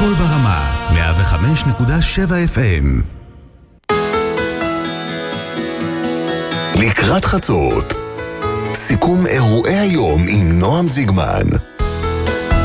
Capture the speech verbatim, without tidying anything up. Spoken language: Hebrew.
הכל ברמה, מאה וחמש נקודה שבע אף אם. לקראת חצות, סיכום אירועי היום עם נועם זיגמן.